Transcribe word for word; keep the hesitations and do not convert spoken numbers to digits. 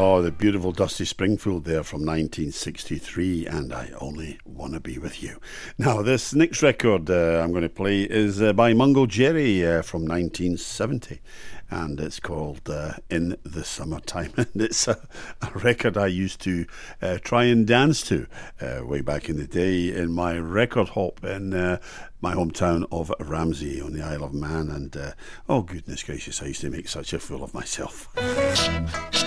Oh, the beautiful Dusty Springfield there from nineteen sixty-three, and I Only Wanna Be With You. Now, this next record uh, I'm going to play is uh, by Mungo Jerry uh, from nineteen seventy, and it's called uh, In the Summertime, and it's a, a record I used to uh, try and dance to uh, way back in the day in my record hop in uh, my hometown of Ramsey on the Isle of Man, and uh, oh goodness gracious, I used to make such a fool of myself.